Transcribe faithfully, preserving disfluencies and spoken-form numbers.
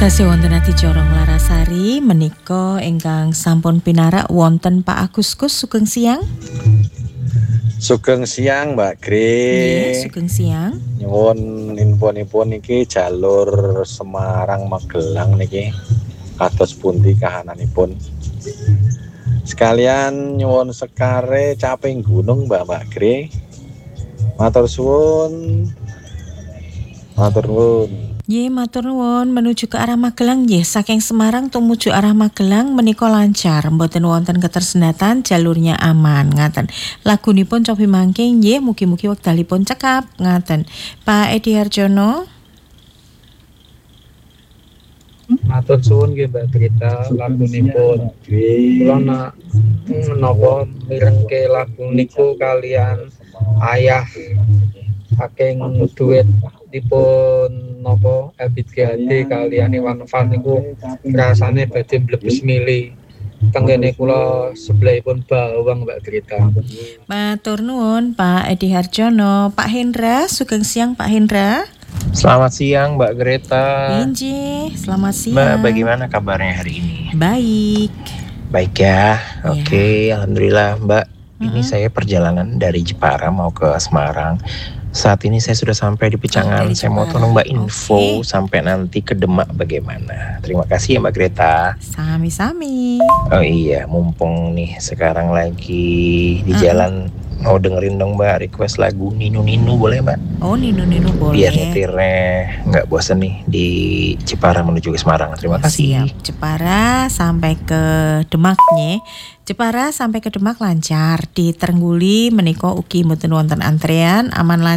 Tasih wonten adicara Larasari menika ingkang sampun pinarak wonten Pak Agustus sugeng siang. Sugeng siang Mbak Gre. Nggih, sugeng siang. Nyuwun info-info niki jalur Semarang Magelang niki kados pundi kahananipun. Sekalian nyuwun sekare caping gunung Mbak Mbak Gre. Matur suwun. Matur nuwun. Nggih, matur nuwun. Menuju ke arah Magelang nggih, saking Semarang tumuju arah Magelang menika lancar, mboten wonten ketersendatan, jalurnya aman ngaten. Lagunipun cobi mangke nggih, mugi-mugi wekdalipun cekap ngaten. Pak Edi Harjono. Matur suwun nggih Mbak Grita, lagunipun kula nak menapa mirengke lagu niku kalian ayah saking duet dipun napa Ebit G H D kalian Iwan Fals niku rasane badhe mlebes mili tenggene kula sebelahipun bawang Mbak Grita. Matur nuwun Pak Edi Harjono. Pak Hendra, sugeng siang Pak Hendra. Selamat siang Mbak Greta. Inji, selamat siang. Mbak, bagaimana kabarnya hari ini? Baik. Baik ya. Oke, ya. Alhamdulillah Mbak. Mm-hmm. Ini saya perjalanan dari Jepara mau ke Semarang. Saat ini saya sudah sampai di Pecangan. Oh, saya mau tolong Mbak info okay. sampai nanti ke Demak bagaimana. Terima kasih ya Mbak Greta. Sami-sami. Oh iya, mumpung nih sekarang lagi di uh-huh. jalan, mau dengerin dong Mbak request lagu Ninu Ninu boleh Mbak? Oh Ninu Ninu boleh. Biar nyetirnya nggak bosan nih di Jepara menuju ke Semarang. Terima kasih. Siap. Jepara sampai ke Demaknya. Jepara sampai ke Demak lancar. Di Trengguli menika ugi mboten wonten antrean, aman lancar.